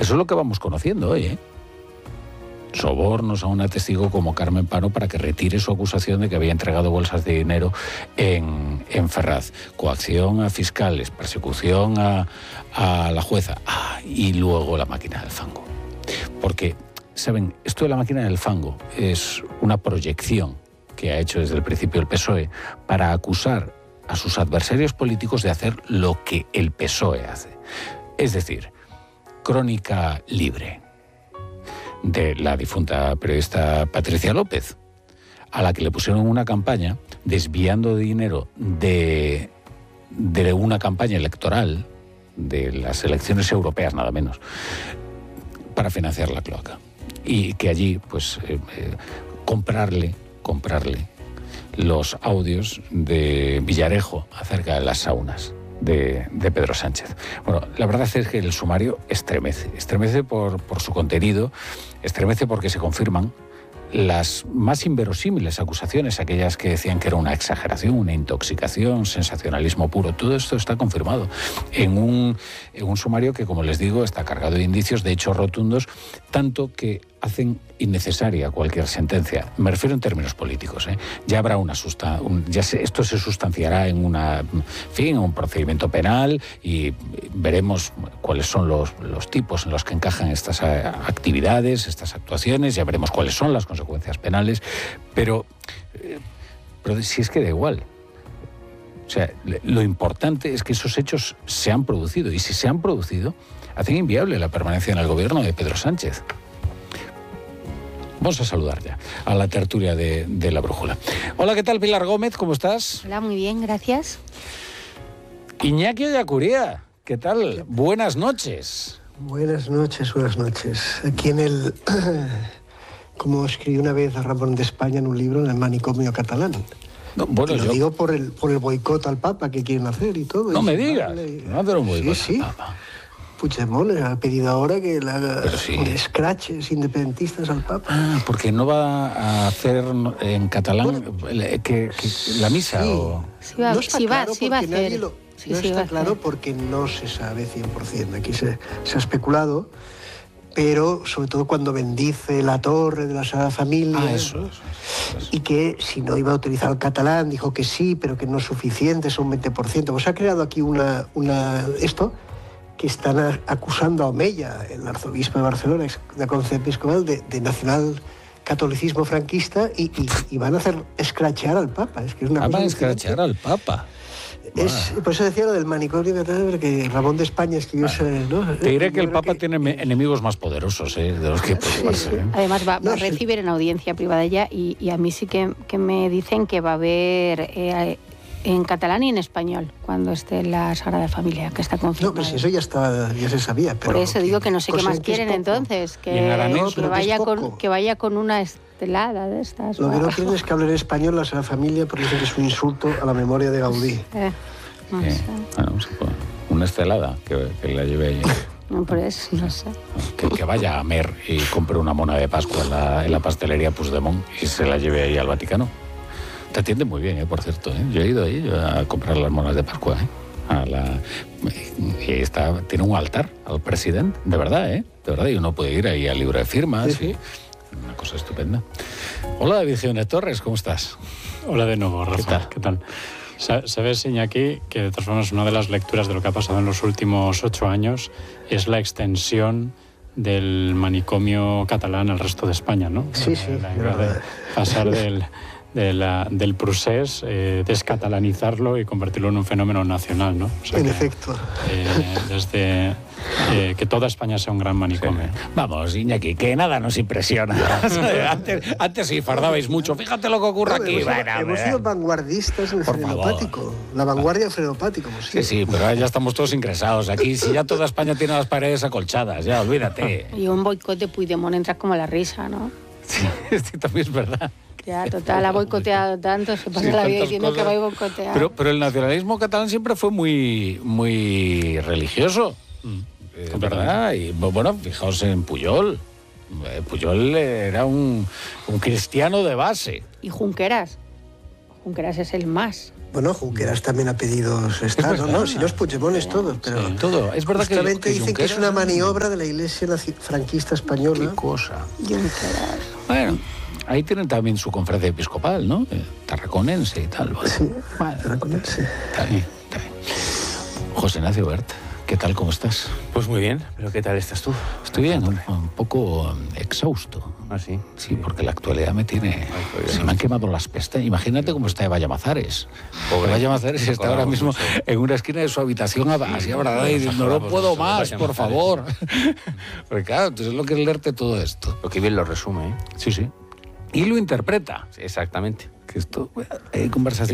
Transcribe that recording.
Eso es lo que vamos conociendo hoy, ¿eh? Sobornos a una testigo como Carmen Pano para que retire su acusación de que había entregado bolsas de dinero en Ferraz. Coacción a fiscales, persecución a la jueza. Y luego la máquina del fango. Porque, ¿saben? Esto de la máquina del fango es una proyección que ha hecho desde el principio el PSOE para acusar a sus adversarios políticos de hacer lo que el PSOE hace. Es decir, crónica libre de la difunta periodista Patricia López, a la que le pusieron una campaña desviando dinero de una campaña electoral de las elecciones europeas, nada menos, para financiar la cloaca. Y que allí, pues, comprarle los audios de Villarejo acerca de las saunas de Pedro Sánchez. Bueno, la verdad es que el sumario estremece por su contenido, estremece porque se confirman las más inverosímiles acusaciones, aquellas que decían que era una exageración, una intoxicación, sensacionalismo puro. Todo esto está confirmado en un sumario que, como les digo, está cargado de indicios, de hechos rotundos, tanto que hacen innecesaria cualquier sentencia. Me refiero en términos políticos, ¿eh? Ya habrá esto se sustanciará en un procedimiento penal y veremos cuáles son los tipos en los que encajan estas actividades, estas actuaciones, ya veremos cuáles son las consecuencias penales, pero si es que da igual. O sea, lo importante es que esos hechos se han producido, y si se han producido, hacen inviable la permanencia en el gobierno de Pedro Sánchez. Vamos a saludar ya a la tertulia de La Brújula. Hola, ¿qué tal, Pilar Gómez? ¿Cómo estás? Hola, muy bien, gracias. Iñaki Ollacuría, ¿qué tal? Buenas noches. Buenas noches. Aquí como escribí una vez a Ramón de España en un libro, en el manicomio catalán. No, bueno, lo digo por el boicot al Papa que quieren hacer y todo. No me digas, no hacer un boicot al Papa. Puigdemont ha pedido ahora que le haga scratches independentistas al Papa. Porque no va a hacer en catalán que la misa. Sí va a hacer. No está claro porque no se sabe 100%. Aquí se ha especulado, pero sobre todo cuando bendice la torre de la Sagrada Familia. Eso. Y que si no iba a utilizar el catalán, dijo que sí, pero que no es suficiente, es un 20%. Pues ha creado aquí esto que están acusando a Omeya, el arzobispo de Barcelona, de la Conferencia Episcopal, de nacional catolicismo franquista y van a hacer escrachear al Papa. Es que es una cosa. Van a escrachear al Papa. Por eso decía lo del manicomio catalán, porque Ramón de España escribió ¿no? Te diré que el Papa tiene enemigos más poderosos, de los que preocuparse. Además va a recibir en audiencia privada ya, y a mí sí que me dicen que va a haber en catalán y en español cuando esté la Sagrada Familia, que está confirmado. No, pues eso ya se sabía. Pero por eso digo que no sé qué más quieren entonces, que vaya con una estelada de estas. Lo que no quieren es que hable en español la Sagrada Familia, porque dicen que es un insulto a la memoria de Gaudí. No sé. Bueno, una estelada que la lleve allí. No, por eso, no sé. Que vaya a Mer y compre una mona de Pascua en la pastelería Puigdemont y se la lleve ahí al Vaticano. Te atiende muy bien, por cierto. Yo he ido ahí a comprar las monas de Pascua. Y tiene un altar al presidente, de verdad, de verdad. Y uno puede ir ahí al libro de firmas. Sí. Una cosa estupenda. Hola, David Jiménez Torres, ¿cómo estás? Hola de nuevo, Rafa. ¿Qué tal? Sabes, Iñaki, que de todas formas una de las lecturas de lo que ha pasado en los últimos 8 años es la extensión del manicomio catalán al resto de España, ¿no? Sí. La idea de pasar del procés, descatalanizarlo y convertirlo en un fenómeno nacional, ¿no? O sea en efecto. Desde que toda España sea un gran manicomio. Sí. Vamos, Iñaki, que nada nos impresiona. antes sí fardabais mucho. Fíjate lo que ocurre aquí. Hemos sido vanguardistas en el frenopático. La vanguardia frenopático. Sí, pero ya estamos todos ingresados. Aquí, si ya toda España tiene las paredes acolchadas, ya olvídate. Y un boicot de Puigdemont entra como la risa, ¿no? Sí, también es verdad. Ya, total, ha boicoteado tanto, se pasa la vida diciendo que va a boicotear. Pero el nacionalismo catalán siempre fue muy religioso, ¿verdad? Y bueno, fijaos en Pujol. Pujol era un cristiano de base. Y Junqueras. Junqueras es el más Bueno, Junqueras también ha pedido estar, ¿no? Si no es Puigdemont, es todo. Pero sí, todo. Es verdad justamente que dicen que es una maniobra de la Iglesia franquista española. Qué cosa. Junqueras. Bueno, ahí tienen también su conferencia episcopal, ¿no? Tarraconense y tal. Bueno, Sí, tarraconense. Está bien, está bien. José Ignacio Bert, ¿qué tal? ¿Cómo estás? Pues muy bien, pero ¿qué tal estás tú? Estoy bien, un poco exhausto. ¿Ah, sí? Sí, porque la actualidad me tiene... Se me han quemado las pestañas. Imagínate cómo está Eva Llamazares. Eva Llamazares está ahora mismo en una esquina de su habitación así abrazada y diciendo, no puedo más, por favor. Porque claro, entonces lo que es leerte todo esto. Lo que bien lo resume, ¿eh? Sí, sí. Y lo interpreta. Exactamente. Que esto, hay conversaciones